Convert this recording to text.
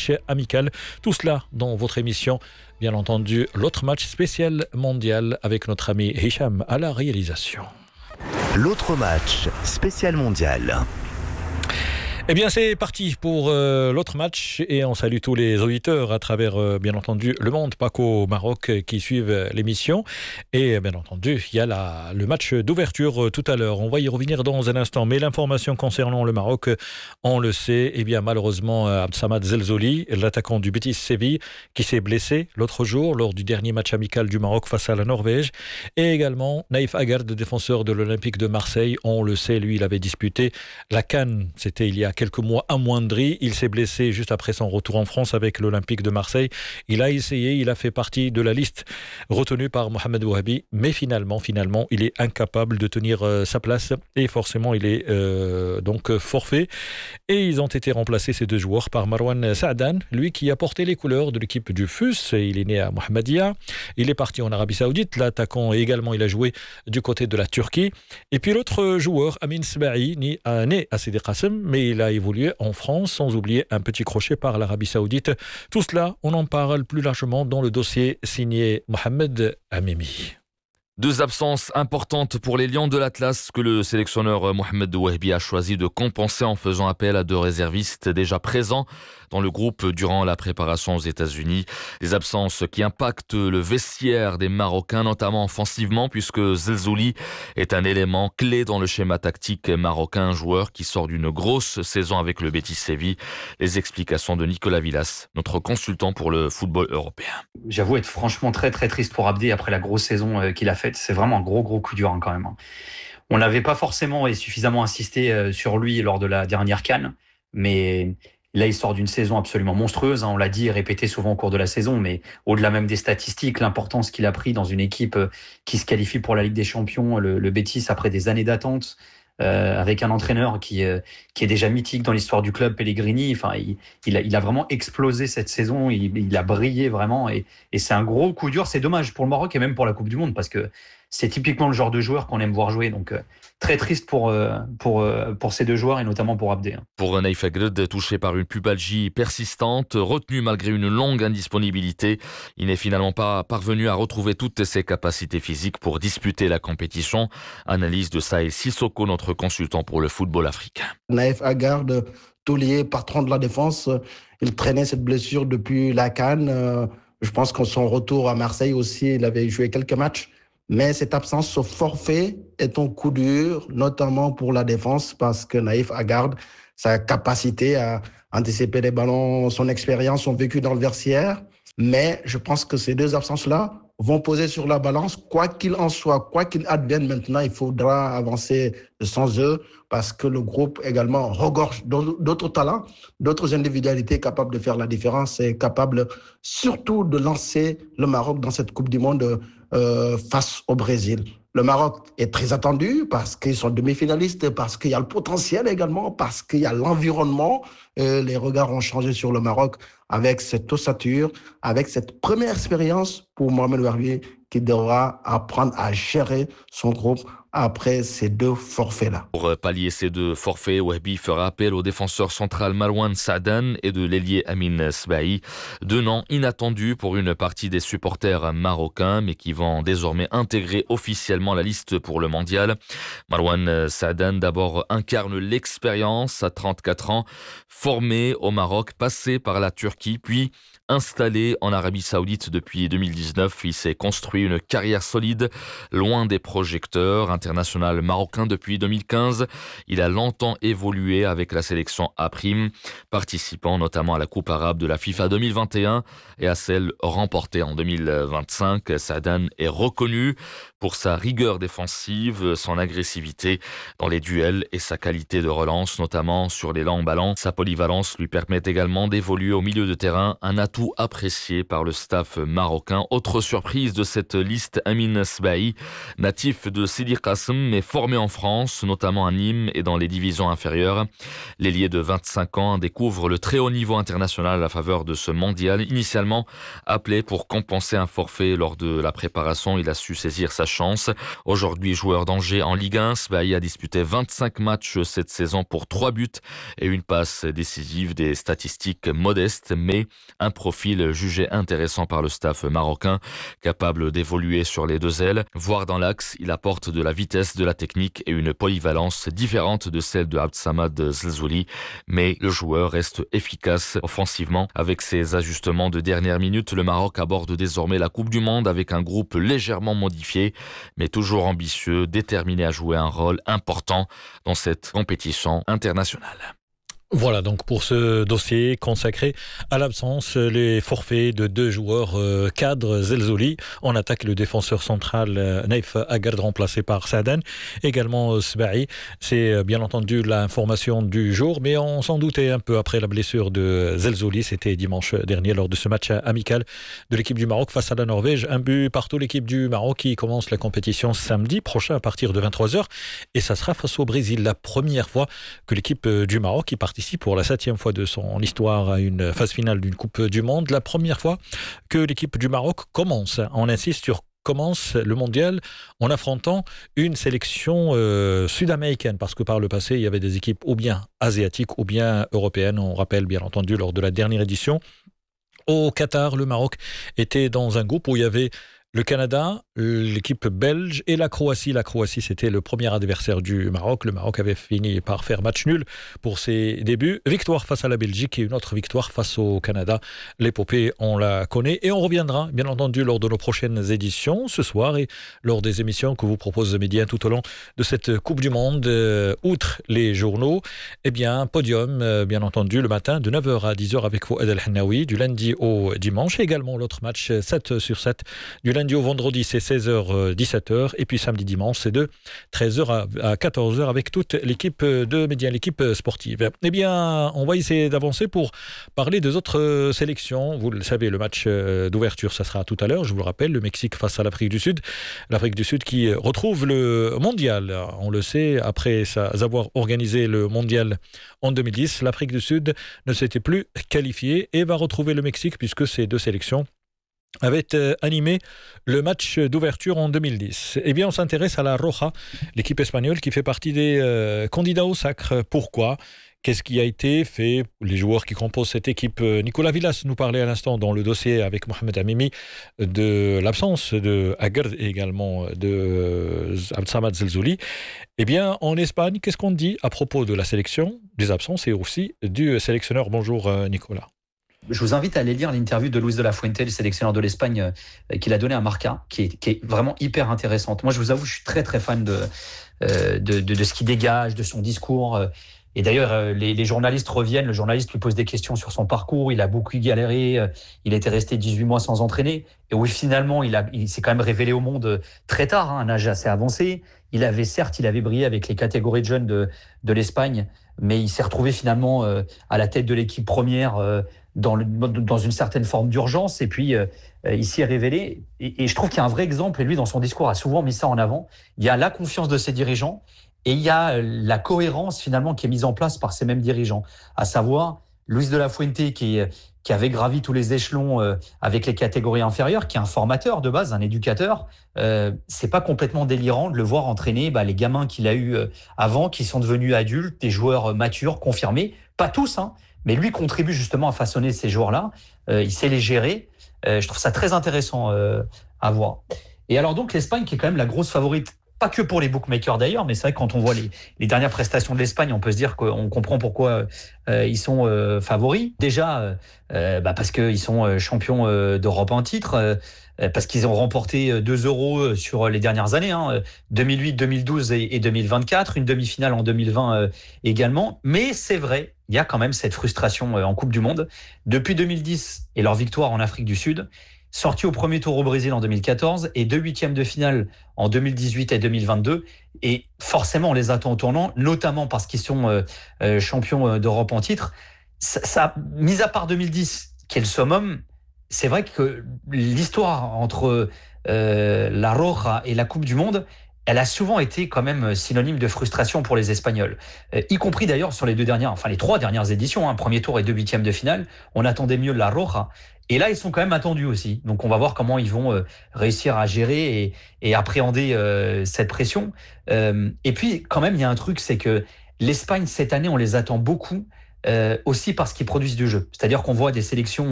match amical. Tout cela dans votre émission, bien entendu, l'autre match spécial mondial avec notre ami Hicham à la réalisation. L'autre match spécial mondial. Eh bien, c'est parti pour l'autre match et on salue tous les auditeurs à travers, bien entendu, le monde, pas qu'au Maroc, qui suivent l'émission. Et bien entendu, il y a le match d'ouverture tout à l'heure. On va y revenir dans un instant. Mais l'information concernant le Maroc, on le sait, eh bien, malheureusement, Abdessamad Zelzouli, l'attaquant du Betis Séville, qui s'est blessé l'autre jour lors du dernier match amical du Maroc face à la Norvège. Et également, Naïf Aguerd, défenseur de l'Olympique de Marseille. On le sait, lui, il avait disputé la CAN. C'était il y a quelques mois amoindri. Il s'est blessé juste après son retour en France avec l'Olympique de Marseille. Il a essayé, il a fait partie de la liste retenue par Mohamed Ouahabi, mais finalement, il est incapable de tenir sa place et forcément, il est donc forfait. Et ils ont été remplacés, ces deux joueurs, par Marwan Saadan, lui qui a porté les couleurs de l'équipe du FUS. Il est né à Mohammedia. Il est parti en Arabie Saoudite. L'attaquant également, il a joué du côté de la Turquie. Et puis l'autre joueur, Amin Sbahi, né à Sidi Qassem, mais il a évolué en France, sans oublier un petit crochet par l'Arabie Saoudite. Tout cela, on en parle plus largement dans le dossier signé Mohamed Amimi. Deux absences importantes pour les Lions de l'Atlas que le sélectionneur Mohamed Ouahabi a choisi de compenser en faisant appel à deux réservistes déjà présents dans le groupe durant la préparation aux États-Unis. Des absences qui impactent le vestiaire des Marocains, notamment offensivement, puisque Zelzouli est un élément clé dans le schéma tactique marocain, un joueur qui sort d'une grosse saison avec le Betis Séville. Les explications de Nicolas Villas, notre consultant pour le football européen. J'avoue être franchement très très triste pour Abdé après la grosse saison qu'il a faite. C'est vraiment un gros coup dur quand même. On n'avait pas forcément et suffisamment insisté sur lui lors de la dernière CAN, mais là il sort d'une saison absolument monstrueuse. On l'a dit et répété souvent au cours de la saison, mais au-delà même des statistiques, l'importance qu'il a pris dans une équipe qui se qualifie pour la Ligue des Champions, le Betis après des années d'attente. Avec un entraîneur qui est déjà mythique dans l'histoire du club, Pellegrini. Enfin, il a vraiment explosé cette saison. Il a brillé vraiment et c'est un gros coup dur. C'est dommage pour le Maroc et même pour la Coupe du Monde parce que c'est typiquement le genre de joueur qu'on aime voir jouer. Donc très triste pour ces deux joueurs et notamment pour Abdé. Pour Naïf Aguerd, touché par une pubalgie persistante, retenu malgré une longue indisponibilité, il n'est finalement pas parvenu à retrouver toutes ses capacités physiques pour disputer la compétition. Analyse de Sahel Sissoko, notre consultant pour le football africain. Naïf Aguerd, taulier, patron de la défense, il traînait cette blessure depuis la CAN. Je pense qu'en son retour à Marseille aussi, il avait joué quelques matchs. Mais cette absence, ce forfait est un coup dur, notamment pour la défense, parce que Naïf Aguerd, sa capacité à anticiper les ballons, son expérience, son vécu dans le vestiaire. Mais je pense que ces deux absences-là vont poser sur la balance. Quoi qu'il en soit, quoi qu'il advienne maintenant, il faudra avancer sans eux parce que le groupe également regorge d'autres talents, d'autres individualités capables de faire la différence et capables surtout de lancer le Maroc dans cette Coupe du Monde face au Brésil. Le Maroc est très attendu parce qu'ils sont demi-finalistes, parce qu'il y a le potentiel également, parce qu'il y a l'environnement. Les regards ont changé sur le Maroc avec cette ossature, avec cette première expérience pour Mohamed Ouahabi qui devra apprendre à gérer son groupe après ces deux forfaits-là. Pour pallier ces deux forfaits, Ouahabi fera appel au défenseur central Marwan Saadan et de l'ailier Amin Sbahi, deux noms inattendus pour une partie des supporters marocains, mais qui vont désormais intégrer officiellement la liste pour le mondial. Marwan Saadan d'abord incarne l'expérience à 34 ans, formé au Maroc, passé par la Turquie, puis installé en Arabie Saoudite depuis 2019. Il s'est construit une carrière solide, loin des projecteurs. International marocain depuis 2015, il a longtemps évolué avec la sélection A', participant notamment à la Coupe arabe de la FIFA 2021 et à celle remportée en 2025. Saadan est reconnu pour sa rigueur défensive, son agressivité dans les duels et sa qualité de relance, notamment sur les longs ballons. Sa polyvalence lui permet également d'évoluer au milieu de terrain, un atout apprécié par le staff marocain. Autre surprise de cette liste, Amin Sbahi, natif de Sidi Qassem, Belkacem est formé en France, notamment à Nîmes et dans les divisions inférieures. L'ailier de 25 ans découvre le très haut niveau international à la faveur de ce mondial. Initialement appelé pour compenser un forfait lors de la préparation, il a su saisir sa chance. Aujourd'hui, joueur d'Angers en Ligue 1, Sbahi a disputé 25 matchs cette saison pour 3 buts et une passe décisive, des statistiques modestes, mais un profil jugé intéressant par le staff marocain, capable d'évoluer sur les deux ailes, voire dans l'axe. Il apporte de la vitesse, de la technique et une polyvalence différente de celle de Abdsamad Zelzouli, mais le joueur reste efficace offensivement. Avec ses ajustements de dernière minute, le Maroc aborde désormais la Coupe du Monde avec un groupe légèrement modifié, mais toujours ambitieux, déterminé à jouer un rôle important dans cette compétition internationale. Voilà donc pour ce dossier consacré à l'absence, les forfaits de 2 joueurs cadres. Zelzouli en attaque, le défenseur central Naïf Aguerd remplacé par Saaden, également Sbahi. C'est bien entendu l'information du jour, mais on s'en doutait un peu après la blessure de Zelzouli. C'était dimanche dernier lors de ce match amical de l'équipe du Maroc face à la Norvège. Un but partout, l'équipe du Maroc qui commence la compétition samedi prochain à partir de 23h, et ça sera face au Brésil, la première fois que l'équipe du Maroc qui participe pour la 7e fois de son histoire à une phase finale d'une Coupe du Monde. La première fois que l'équipe du Maroc commence, on insiste sur commence le mondial en affrontant une sélection sud-américaine, parce que par le passé, il y avait des équipes ou bien asiatiques ou bien européennes. On rappelle bien entendu lors de la dernière édition, au Qatar, le Maroc était dans un groupe où il y avait le Canada, l'équipe belge et la Croatie. La Croatie, c'était le premier adversaire du Maroc. Le Maroc avait fini par faire match nul pour ses débuts. Victoire face à la Belgique et une autre victoire face au Canada. L'épopée, on la connaît et on reviendra, bien entendu, lors de nos prochaines éditions, ce soir, et lors des émissions que vous propose Média tout au long de cette Coupe du Monde. Outre les journaux, eh bien, podium, bien entendu, le matin de 9h à 10h avec Fouad El Hennaoui, du lundi au dimanche. Et également l'autre match 7 sur 7 du lundi au vendredi, c'est 16h, 17h. Et puis samedi, dimanche, c'est de 13h à 14h avec toute l'équipe de Média, l'équipe sportive. Eh bien, on va essayer d'avancer pour parler des autres sélections. Vous le savez, le match d'ouverture, ça sera tout à l'heure. Je vous le rappelle, le Mexique face à l'Afrique du Sud. L'Afrique du Sud qui retrouve le mondial. On le sait, après avoir organisé le mondial en 2010, l'Afrique du Sud ne s'était plus qualifiée et va retrouver le Mexique, puisque ces deux sélections avait animé le match d'ouverture en 2010. Eh bien, on s'intéresse à la Roja, l'équipe espagnole qui fait partie des candidats au sacre. Pourquoi ? Qu'est-ce qui a été fait? Les joueurs qui composent cette équipe, Nicolas Villas nous parlait à l'instant dans le dossier avec Mohamed Amimi de l'absence de Aguerd et également de Abdsamad Zelzouli. Eh bien, en Espagne, qu'est-ce qu'on dit à propos de la sélection, des absences et aussi du sélectionneur? Bonjour Nicolas. Je vous invite à aller lire l'interview de Luis de la Fuente, le sélectionneur de l'Espagne, qu'il a donné à Marca, qui est vraiment hyper intéressante. Moi, je vous avoue, je suis très très fan de ce qu'il dégage, de son discours. Et d'ailleurs, les journalistes reviennent, le journaliste lui pose des questions sur son parcours, il a beaucoup galéré, il était resté 18 mois sans entraîner, et oui, finalement, il s'est quand même révélé au monde très tard, à un âge assez avancé. Il avait brillé avec les catégories de jeunes de l'Espagne, mais il s'est retrouvé finalement à la tête de l'équipe première dans une certaine forme d'urgence, et puis il s'y est révélé. Et je trouve qu'il y a un vrai exemple, et lui, dans son discours, a souvent mis ça en avant. Il y a la confiance de ses dirigeants, et il y a la cohérence finalement qui est mise en place par ces mêmes dirigeants, à savoir Luis de la Fuente qui avait gravi tous les échelons avec les catégories inférieures, qui est un formateur de base, un éducateur. C'est pas complètement délirant de le voir entraîner les gamins qu'il a eu avant, qui sont devenus adultes, des joueurs matures, confirmés. Pas tous, mais lui contribue justement à façonner ces joueurs-là. Il sait les gérer. Je trouve ça très intéressant à voir. Et alors donc l'Espagne, qui est quand même la grosse favorite, pas que pour les bookmakers d'ailleurs, mais c'est vrai que quand on voit les dernières prestations de l'Espagne, on peut se dire qu'on comprend pourquoi ils sont favoris. Déjà, parce qu'ils sont champions d'Europe en titre, parce qu'ils ont remporté 2 euros sur les dernières années, 2008, 2012 et 2024, une demi-finale en 2020 également. Mais c'est vrai, il y a quand même cette frustration en Coupe du Monde. Depuis 2010 et leur victoire en Afrique du Sud, sorti au premier tour au Brésil en 2014 et 2 huitièmes de finale en 2018 et 2022. Et forcément, on les attend au tournant, notamment parce qu'ils sont champions d'Europe en titre. Ça, mis à part 2010, qui est le summum, c'est vrai que l'histoire entre la Roja et la Coupe du Monde, elle a souvent été quand même synonyme de frustration pour les Espagnols, y compris d'ailleurs sur les les 3 dernières éditions, hein, premier tour et 2 huitièmes de finale. On attendait mieux la Roja. Et là, ils sont quand même attendus aussi. Donc, on va voir comment ils vont réussir à gérer et appréhender cette pression. Et puis, quand même, il y a un truc, c'est que l'Espagne, cette année, on les attend beaucoup aussi parce qu'ils produisent du jeu. C'est-à-dire qu'on voit des sélections